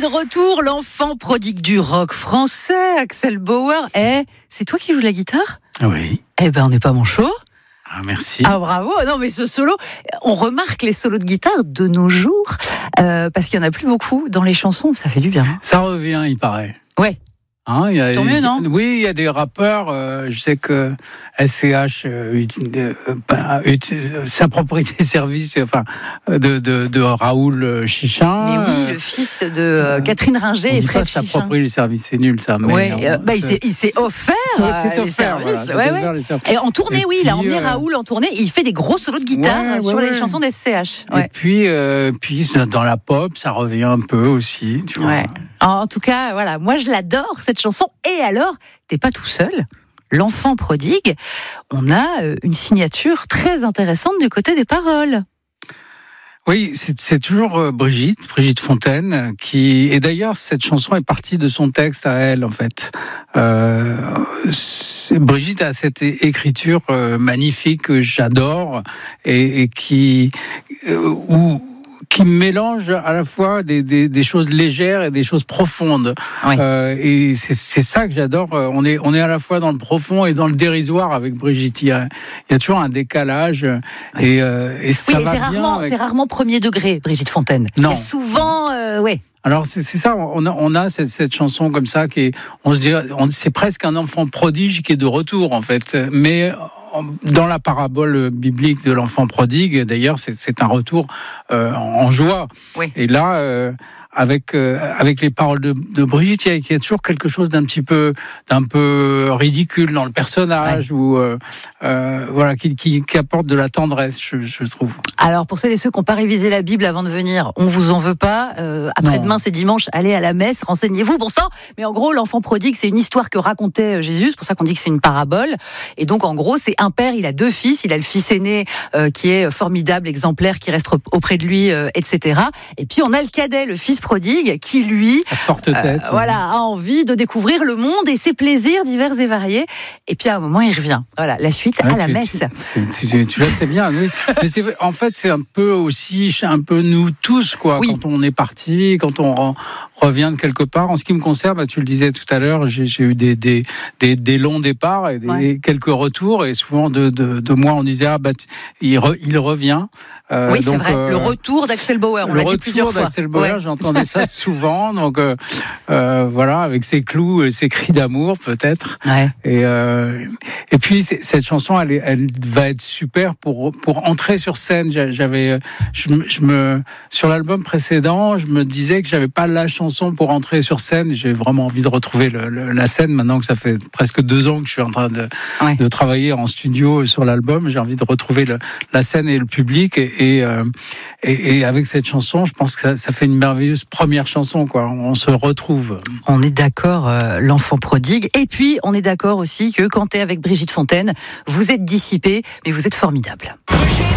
de retour, l'enfant prodigue du rock français, Axel Bauer. C'est toi qui joues la guitare ? Oui. On n'est pas manchot. Ah, merci. Ah, bravo. Non, mais ce solo, on remarque les solos de guitare de nos jours, parce qu'il n'y en a plus beaucoup dans les chansons, ça fait du bien. Ça revient, il paraît. Ouais. Tant mieux, non ? Oui, il y a des rappeurs, je sais que SCH s'approprie des services de Raoul Chichin. Mais oui, le fils de Catherine Ringer et Fred Chichin. S'approprie les services, c'est nul ça. Il s'est offert les services. Et en tournée, il a emmené Raoul en tournée, il fait des gros solos de guitare sur les chansons d'SCH. Et puis dans la pop, ça revient un peu aussi. Tu vois. En tout cas, voilà, moi je l'adore cette chanson. Et alors, t'es pas tout seul. L'enfant prodigue, on a une signature très intéressante du côté des paroles. Oui, c'est toujours Brigitte Fontaine et d'ailleurs cette chanson est partie de son texte à elle en fait. Brigitte a cette écriture magnifique que j'adore et qui mélange à la fois des choses légères et des choses profondes. Oui. Et c'est ça que j'adore. On est à la fois dans le profond et dans le dérisoire avec Brigitte. Il y a toujours un décalage. Et ça va bien. C'est rarement premier degré, Brigitte Fontaine. Non. Il y a souvent, Alors c'est ça, on a cette chanson comme ça on se dit, c'est presque un enfant prodige qui est de retour en fait, mais dans la parabole biblique de l'enfant prodigue, d'ailleurs, c'est un retour en joie. Oui. Et là, avec les paroles de Brigitte, il y a toujours quelque chose d'un peu ridicule dans le personnage, ou qui apporte de la tendresse, je trouve. Alors, pour celles et ceux qui n'ont pas révisé la Bible avant de venir, on vous en veut pas. Après-demain, c'est dimanche, allez à la messe, renseignez-vous, bon sang. Mais en gros, l'enfant prodigue, c'est une histoire que racontait Jésus. C'est pour ça qu'on dit que c'est une parabole. Et donc, en gros, c'est un père, il a 2 fils. Il a le fils aîné qui est formidable, exemplaire, qui reste auprès de lui, etc. Et puis, on a le cadet, le fils prodigue, qui lui, à forte tête, a envie de découvrir le monde et ses plaisirs divers et variés. Et puis, à un moment, il revient. Voilà, la suite à la messe. Tu la sais bien, oui. Mais en fait, c'est un peu nous tous, quoi. Oui. Quand on est parti, quand on revient de quelque part. En ce qui me concerne, tu le disais tout à l'heure, j'ai eu des longs départs et quelques retours, et souvent de moi on disait il revient. Oui, c'est vrai. Le retour d'Axel Bauer, on l'a dit plusieurs fois. Le retour d'Axel Bauer, j'entendais ça souvent. Donc avec ses clous et ses cris d'amour peut-être. Ouais. Et puis cette chanson, elle va être super pour entrer sur scène. Sur l'album précédent, je me disais que j'avais pas la chanson pour entrer sur scène. J'ai vraiment envie de retrouver la scène maintenant que ça fait presque 2 ans que je suis en train de travailler en studio sur l'album. J'ai envie de retrouver la scène et le public. Et avec cette chanson, je pense que ça fait une merveilleuse première chanson, quoi. On se retrouve. On est d'accord, l'enfant prodigue. Et puis, on est d'accord aussi que quand t'es avec Brigitte Fontaine, vous êtes dissipé, mais vous êtes formidable.